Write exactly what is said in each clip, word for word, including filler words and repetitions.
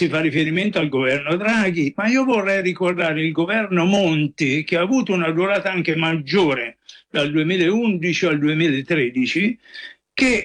si fa riferimento al governo Draghi, ma io vorrei ricordare il governo Monti, che ha avuto una durata anche maggiore dal duemilaundici al duemilatredici, che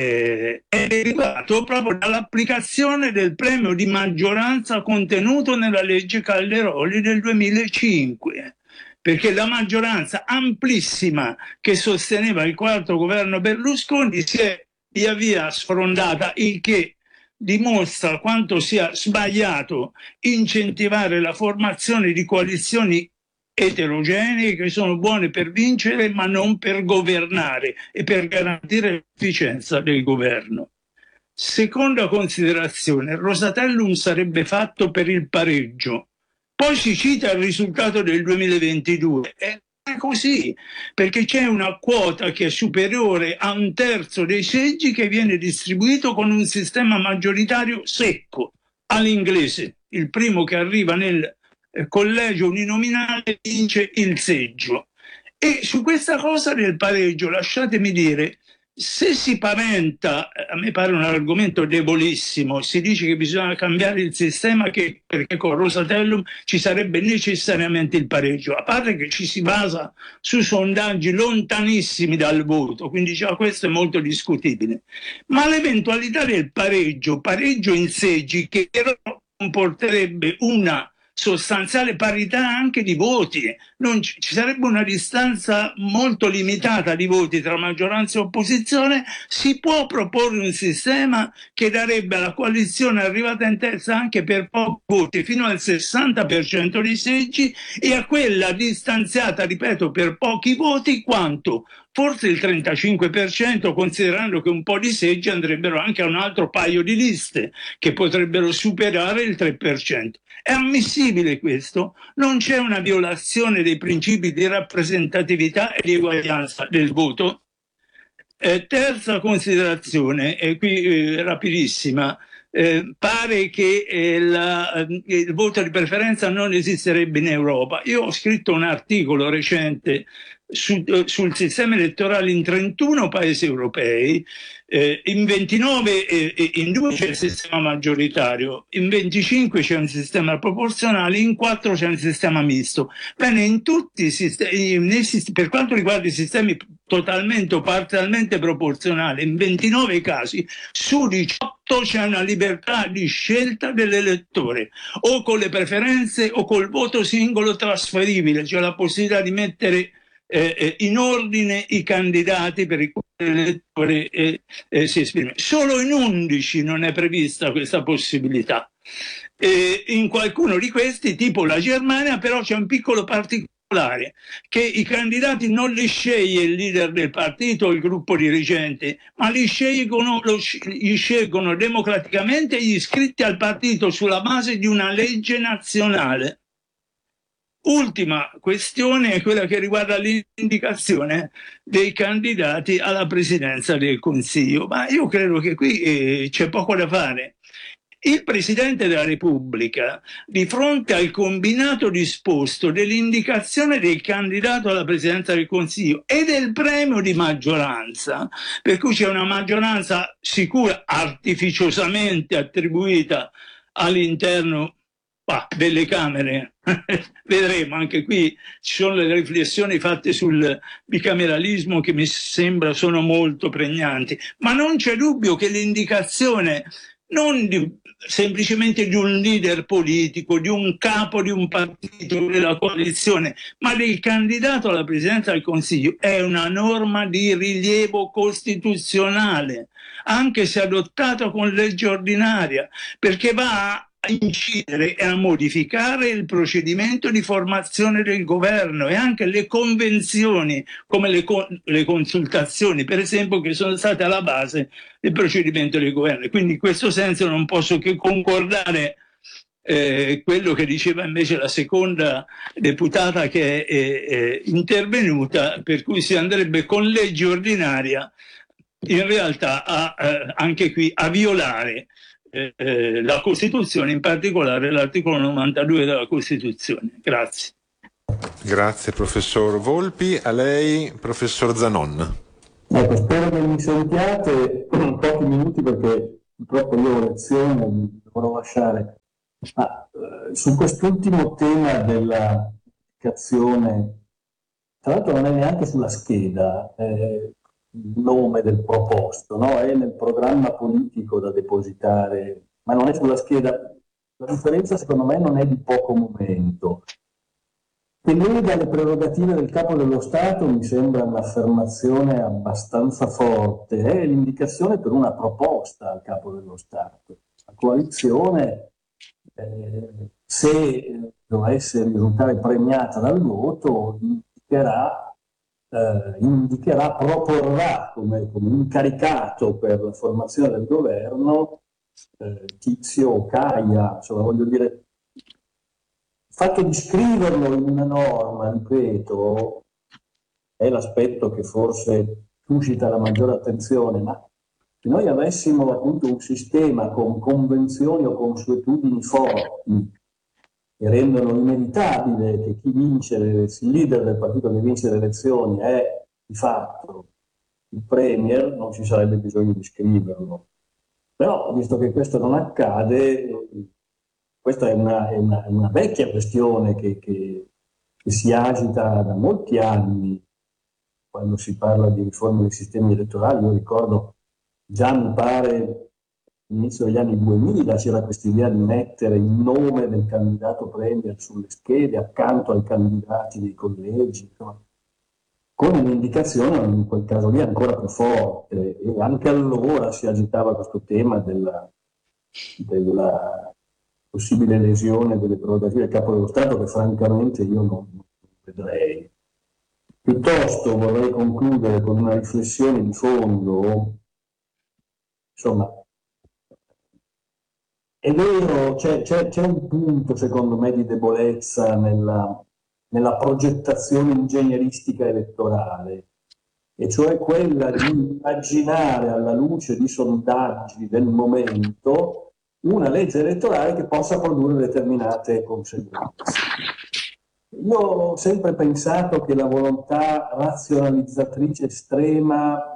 eh, è derivato proprio dall'applicazione del premio di maggioranza contenuto nella legge Calderoli del duemilacinque, perché la maggioranza amplissima che sosteneva il quarto governo Berlusconi si è via via sfrondata, il che dimostra quanto sia sbagliato incentivare la formazione di coalizioni eterogenee che sono buone per vincere ma non per governare e per garantire l'efficienza del governo. Seconda considerazione, il Rosatellum sarebbe fatto per il pareggio. Poi si cita il risultato del duemilaventidue. È così, perché c'è una quota che è superiore a un terzo dei seggi che viene distribuito con un sistema maggioritario secco, all'inglese. Il primo che arriva nel collegio uninominale vince il seggio. E su questa cosa del pareggio, lasciatemi dire, se si paventa, a me pare un argomento debolissimo, si dice che bisogna cambiare il sistema che, perché con Rosatellum ci sarebbe necessariamente il pareggio, a parte che ci si basa su sondaggi lontanissimi dal voto, quindi già questo è molto discutibile. Ma l'eventualità del pareggio, pareggio in seggi, che comporterebbe una sostanziale parità anche di voti, non ci, ci sarebbe una distanza molto limitata di voti tra maggioranza e opposizione, si può proporre un sistema che darebbe alla coalizione arrivata in terza anche per pochi voti fino al sessanta per cento dei seggi, e a quella distanziata, ripeto, per pochi voti quanto? Forse il trentacinque per cento, considerando che un po' di seggi andrebbero anche a un altro paio di liste che potrebbero superare il tre per cento. È ammissibile questo? Non c'è una violazione dei principi di rappresentatività e di eguaglianza del voto? Eh, terza considerazione, e qui eh, rapidissima, eh, pare che eh, la, eh, il voto di preferenza non esisterebbe in Europa. Io ho scritto un articolo recente su, eh, sul sistema elettorale in trentuno paesi europei, eh, in ventinove eh, in due c'è il sistema maggioritario, in venticinque c'è un sistema proporzionale, in quattro c'è un sistema misto. Bene, in tutti i sistemi, per quanto riguarda i sistemi totalmente o parzialmente proporzionali, in ventinove casi su diciotto c'è una libertà di scelta dell'elettore, o con le preferenze o col voto singolo trasferibile, cioè la possibilità di mettere eh, in ordine i candidati per i quali l'elettore eh, eh, si esprime. Solo in undici non è prevista questa possibilità. Eh, in qualcuno di questi, tipo la Germania, però c'è un piccolo particolare, che i candidati non li sceglie il leader del partito o il gruppo dirigente, ma li scelgono, lo, li scelgono democraticamente gli iscritti al partito sulla base di una legge nazionale. Ultima questione è quella che riguarda l'indicazione dei candidati alla presidenza del Consiglio, ma io credo che qui eh, c'è poco da fare. Il Presidente della Repubblica, di fronte al combinato disposto dell'indicazione del candidato alla Presidenza del Consiglio e del premio di maggioranza, per cui c'è una maggioranza sicura, artificiosamente attribuita all'interno bah, delle Camere, vedremo, anche qui ci sono le riflessioni fatte sul bicameralismo che mi sembra sono molto pregnanti, ma non c'è dubbio che l'indicazione non di, semplicemente di un leader politico, di un capo di un partito della coalizione, ma del candidato alla presidenza del Consiglio, è una norma di rilievo costituzionale, anche se adottata con legge ordinaria, perché va a incidere e a modificare il procedimento di formazione del governo e anche le convenzioni, come le, co le consultazioni, per esempio, che sono state alla base del procedimento del governo. Quindi in questo senso non posso che concordare eh, quello che diceva invece la seconda deputata che è, è, è intervenuta, per cui si andrebbe con legge ordinaria in realtà a, eh, anche qui a violare Eh, la Costituzione, in particolare l'articolo novantadue della Costituzione. Grazie. Grazie professor Volpi. A lei professor Zanon. Ecco, spero che mi sentiate pochi minuti perché purtroppo io ho lezione, dovrò lasciare Ma, eh, su quest'ultimo tema della indicazione, tra l'altro non è neanche sulla scheda eh, il nome del proposto, no? È nel programma politico da depositare, ma non è sulla scheda. La differenza secondo me non è di poco momento. Che lega le prerogative del Capo dello Stato mi sembra un'affermazione abbastanza forte, è l'indicazione per una proposta al Capo dello Stato. La coalizione, eh, se dovesse risultare premiata dal voto, indicherà, eh, indicherà proporrà come, come incaricato per la formazione del governo eh, Tizio o Caia, insomma voglio dire. Il fatto di scriverlo in una norma, ripeto, è l'aspetto che forse suscita la maggiore attenzione, ma se noi avessimo appunto un sistema con convenzioni o consuetudini forti che rendono inevitabile che chi vince, il leader del partito che vince le elezioni è di fatto il premier, non ci sarebbe bisogno di scriverlo. Però, visto che questo non accade, questa è una, è una, è una vecchia questione che, che, che si agita da molti anni quando si parla di riforme dei sistemi elettorali. Io ricordo già, mi pare, all'inizio degli anni duemila c'era questa idea di mettere il nome del candidato premier sulle schede accanto ai candidati dei collegi, insomma, con un'indicazione in quel caso lì ancora più forte, e anche allora si agitava questo tema della, della possibile lesione delle prerogative del Capo dello Stato, che francamente io non, non vedrei. Piuttosto vorrei concludere con una riflessione di fondo. Insomma, è vero, c'è, c'è, c'è un punto secondo me di debolezza nella, nella progettazione ingegneristica elettorale, e cioè quella di immaginare alla luce di sondaggi del momento una legge elettorale che possa produrre determinate conseguenze. Io ho sempre pensato che la volontà razionalizzatrice estrema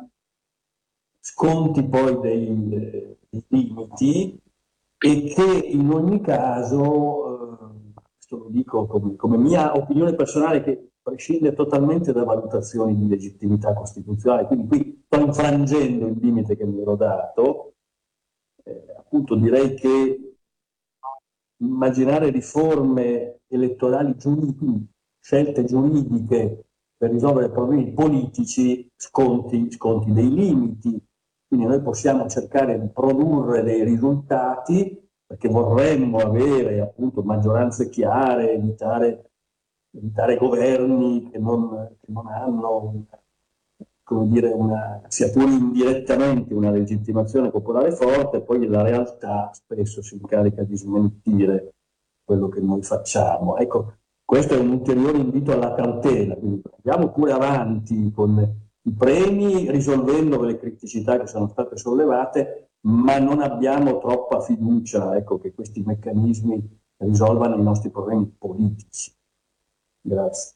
sconti poi dei, dei limiti, e che in ogni caso, eh, questo lo dico come, come mia opinione personale, che prescinde totalmente da valutazioni di legittimità costituzionale, quindi qui sto infrangendo il limite che mi ero dato. Eh, appunto direi che immaginare riforme elettorali giuridiche, scelte giuridiche per risolvere problemi politici, sconti, sconti dei limiti. Quindi noi possiamo cercare di produrre dei risultati perché vorremmo avere appunto maggioranze chiare, evitare, evitare governi che non, che non hanno, come dire, una, sia pure indirettamente una legittimazione popolare forte, poi la realtà spesso si incarica di smentire quello che noi facciamo. Ecco, questo è un ulteriore invito alla cautela, quindi andiamo pure avanti con i premi, risolvendo le criticità che sono state sollevate, ma non abbiamo troppa fiducia, ecco, che questi meccanismi risolvano i nostri problemi politici. Grazie.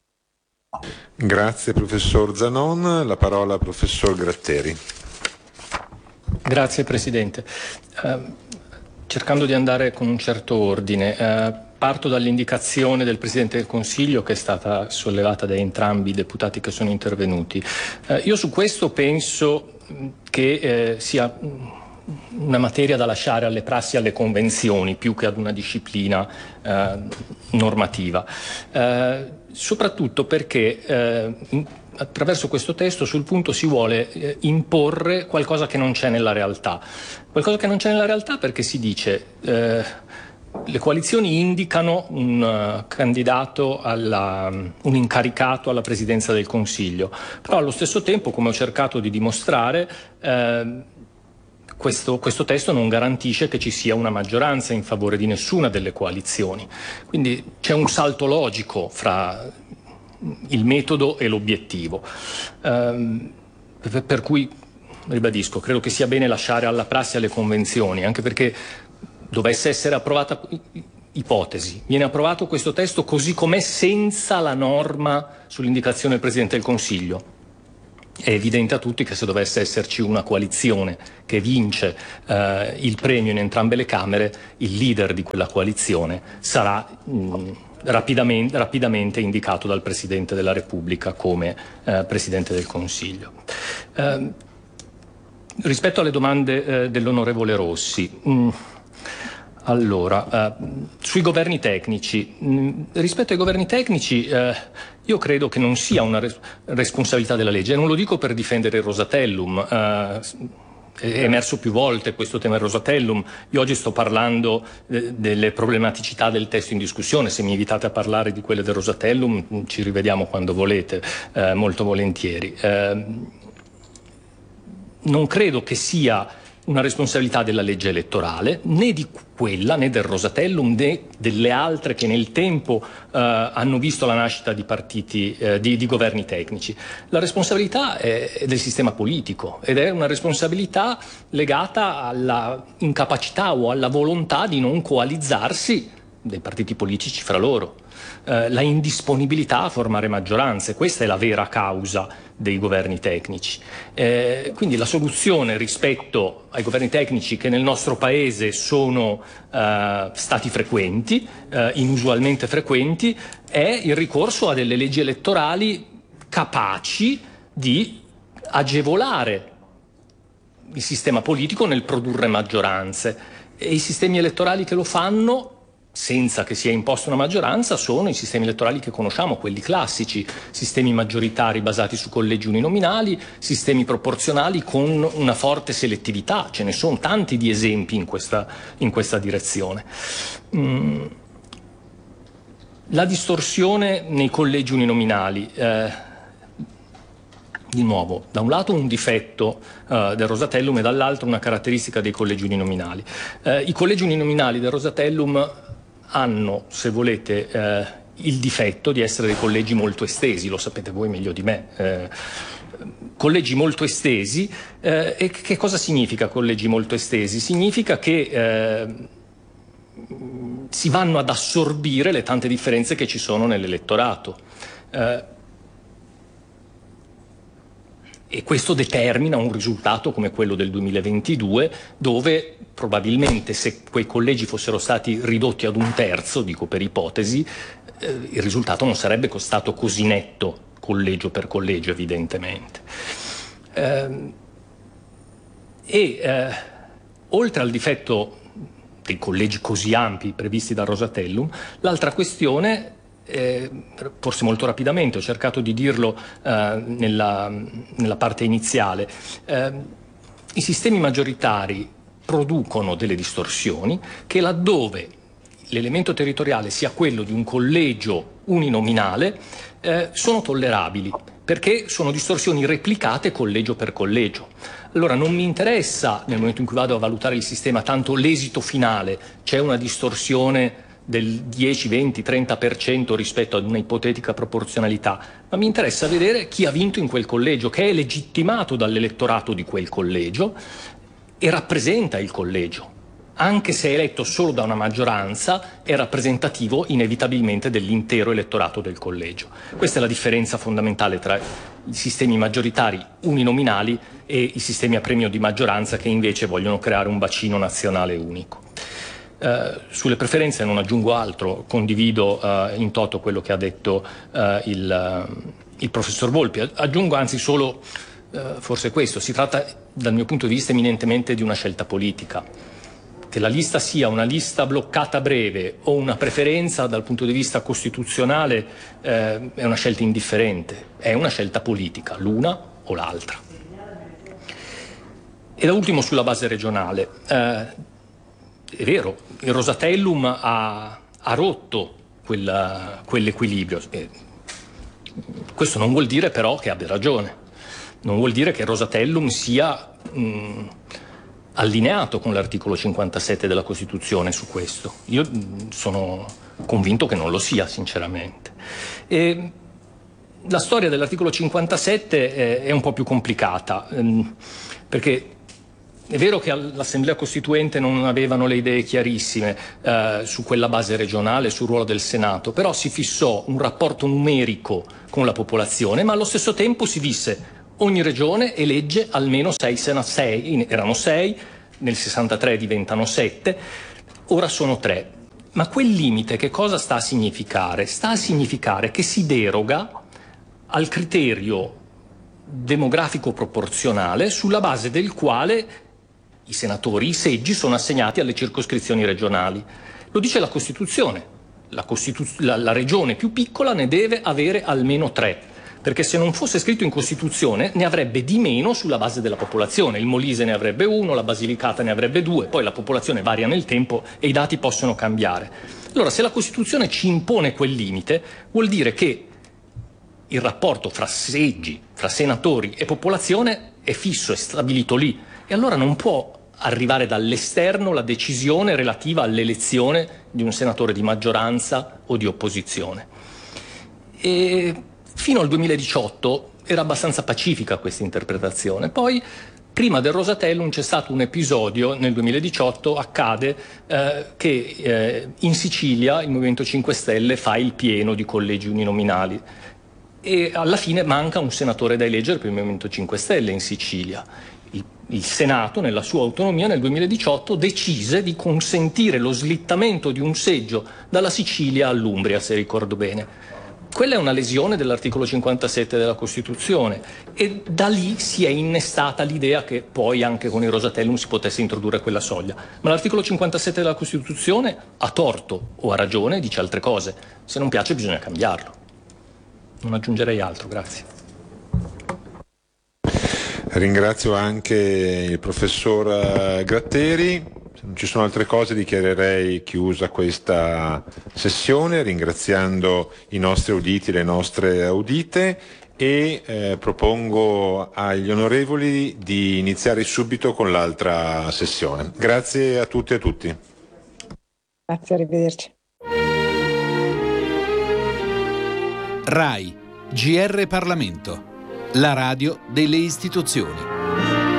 Grazie professor Zanon, la parola al professor Gratteri. Grazie Presidente. Uh, cercando di andare con un certo ordine, uh, parto dall'indicazione del Presidente del Consiglio che è stata sollevata da entrambi i deputati che sono intervenuti. Uh, io su questo penso che uh, sia una materia da lasciare alle prassi e alle convenzioni più che ad una disciplina uh, normativa. Uh, soprattutto perché eh, attraverso questo testo sul punto si vuole eh, imporre qualcosa che non c'è nella realtà. Qualcosa che non c'è nella realtà perché si dice eh, le coalizioni indicano un uh, candidato, alla, um, un incaricato alla presidenza del Consiglio, però allo stesso tempo, come ho cercato di dimostrare, eh, Questo, questo testo non garantisce che ci sia una maggioranza in favore di nessuna delle coalizioni. Quindi c'è un salto logico fra il metodo e l'obiettivo. Um, per, per cui, ribadisco, credo che sia bene lasciare alla prassi e alle convenzioni, anche perché dovesse essere approvata, ipotesi, viene approvato questo testo così com'è senza la norma sull'indicazione del Presidente del Consiglio. È evidente a tutti che se dovesse esserci una coalizione che vince eh, il premio in entrambe le Camere, il leader di quella coalizione sarà mh, rapidamente, rapidamente indicato dal Presidente della Repubblica come eh, Presidente del Consiglio. Eh, rispetto alle domande eh, dell'onorevole Rossi, mh, allora, eh, sui governi tecnici, mh, rispetto ai governi tecnici eh, io credo che non sia una res- responsabilità della legge, e non lo dico per difendere il Rosatellum, eh, è emerso più volte questo tema del Rosatellum. Io oggi sto parlando eh, delle problematicità del testo in discussione, se mi invitate a parlare di quelle del Rosatellum ci rivediamo quando volete, eh, molto volentieri. Eh, non credo che sia una responsabilità della legge elettorale, né di quella, né del Rosatellum, né delle altre che nel tempo eh, hanno visto la nascita di partiti, eh, di, di governi tecnici. La responsabilità è, è del sistema politico ed è una responsabilità legata alla incapacità o alla volontà di non coalizzarsi dei partiti politici fra loro. Eh, la indisponibilità a formare maggioranze, questa è la vera causa dei governi tecnici. Eh, quindi la soluzione rispetto ai governi tecnici, che nel nostro paese sono eh, stati frequenti, eh, inusualmente frequenti, è il ricorso a delle leggi elettorali capaci di agevolare il sistema politico nel produrre maggioranze, e i sistemi elettorali che lo fanno senza che sia imposta una maggioranza sono i sistemi elettorali che conosciamo, quelli classici, sistemi maggioritari basati su collegi uninominali, sistemi proporzionali con una forte selettività. Ce ne sono tanti di esempi in questa, in questa direzione. Mm. La distorsione nei collegi uninominali. Eh, di nuovo, da un lato un difetto uh, del Rosatellum e dall'altro una caratteristica dei collegi uninominali. Uh, I collegi uninominali del Rosatellum hanno, se volete, eh, il difetto di essere dei collegi molto estesi, lo sapete voi meglio di me. Eh, collegi molto estesi, eh, e che cosa significa collegi molto estesi? Significa che eh, si vanno ad assorbire le tante differenze che ci sono nell'elettorato. Eh, E questo determina un risultato come quello del duemilaventidue, dove probabilmente se quei collegi fossero stati ridotti ad un terzo, dico per ipotesi, eh, il risultato non sarebbe stato così netto, collegio per collegio evidentemente. Eh, e eh, oltre al difetto dei collegi così ampi previsti dal Rosatellum, l'altra questione, Eh, forse molto rapidamente, ho cercato di dirlo eh, nella, nella parte iniziale, eh, i sistemi maggioritari producono delle distorsioni che, laddove l'elemento territoriale sia quello di un collegio uninominale, eh, sono tollerabili, perché sono distorsioni replicate collegio per collegio. Allora non mi interessa, nel momento in cui vado a valutare il sistema, tanto l'esito finale, c'è una distorsione del dieci, venti, trenta per cento rispetto ad una ipotetica proporzionalità, ma mi interessa vedere chi ha vinto in quel collegio, che è legittimato dall'elettorato di quel collegio e rappresenta il collegio. Anche se è eletto solo da una maggioranza, è rappresentativo inevitabilmente dell'intero elettorato del collegio. Questa è la differenza fondamentale tra i sistemi maggioritari uninominali e i sistemi a premio di maggioranza, che invece vogliono creare un bacino nazionale unico. Uh, sulle preferenze non aggiungo altro, condivido uh, in toto quello che ha detto uh, il, uh, il professor Volpi. Aggiungo anzi solo uh, forse questo: si tratta dal mio punto di vista eminentemente di una scelta politica. Che la lista sia una lista bloccata breve o una preferenza dal punto di vista costituzionale eh, è una scelta indifferente, è una scelta politica, l'una o l'altra. E da ultimo sulla base regionale. Eh, È vero, il Rosatellum ha, ha rotto quella, quell'equilibrio. E questo non vuol dire però che abbia ragione. Non vuol dire che il Rosatellum sia mh, allineato con l'articolo cinquantasette della Costituzione su questo. Io mh, sono convinto che non lo sia, sinceramente. E la storia dell'articolo cinquantasette è, è un po' più complicata, mh, perché è vero che all'Assemblea Costituente non avevano le idee chiarissime eh, su quella base regionale, sul ruolo del Senato, però si fissò un rapporto numerico con la popolazione, ma allo stesso tempo si disse: ogni regione elegge almeno sei senatori, erano sei, nel sessantatré diventano sette, ora sono tre. Ma quel limite che cosa sta a significare? Sta a significare che si deroga al criterio demografico proporzionale sulla base del quale i senatori, i seggi sono assegnati alle circoscrizioni regionali. Lo dice la Costituzione. La, Costituz- la, la regione più piccola ne deve avere almeno tre, perché se non fosse scritto in Costituzione ne avrebbe di meno sulla base della popolazione. Il Molise ne avrebbe uno, la Basilicata ne avrebbe due, poi la popolazione varia nel tempo e i dati possono cambiare. Allora, se la Costituzione ci impone quel limite, vuol dire che il rapporto fra seggi, fra senatori e popolazione è fisso, è stabilito lì, e allora non può arrivare dall'esterno la decisione relativa all'elezione di un senatore di maggioranza o di opposizione. E fino al duemiladiciotto era abbastanza pacifica questa interpretazione. Poi, prima del Rosatellum, c'è stato un episodio nel duemiladiciotto, accade eh, che eh, in Sicilia il Movimento cinque Stelle fa il pieno di collegi uninominali e alla fine manca un senatore da eleggere per il Movimento cinque Stelle in Sicilia. Il, il Senato, nella sua autonomia, nel duemiladiciotto decise di consentire lo slittamento di un seggio dalla Sicilia all'Umbria, se ricordo bene. Quella è una lesione dell'articolo cinquantasette della Costituzione e da lì si è innestata l'idea che poi anche con il Rosatellum si potesse introdurre quella soglia. Ma l'articolo cinquantasette della Costituzione, a torto o a ragione, dice altre cose. Se non piace bisogna cambiarlo. Non aggiungerei altro, grazie. Ringrazio anche il professor Gratteri. Se non ci sono altre cose dichiarerei chiusa questa sessione, ringraziando i nostri auditi e le nostre audite, e eh, propongo agli onorevoli di iniziare subito con l'altra sessione. Grazie a tutti e a tutti. Grazie, arrivederci. RAI, G R Parlamento, la radio delle istituzioni.